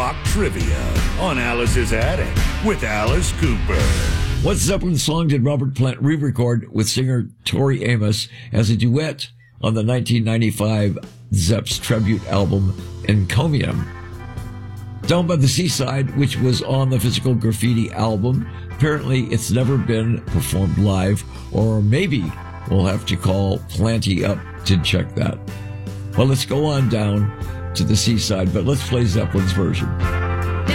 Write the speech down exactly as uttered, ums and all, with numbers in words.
rock trivia on Alice's Attic with Alice Cooper. What Zeppelin song did Robert Plant re-record with singer Tori Amos as a duet on the nineteen ninety-five Zepp's tribute album Encomium? Down by the Seaside, which was on the Physical Graffiti album, apparently it's never been performed live, or maybe we'll have to call Planty up to check that. Well, let's go on down to the Seaside, but let's play Zeppelin's version.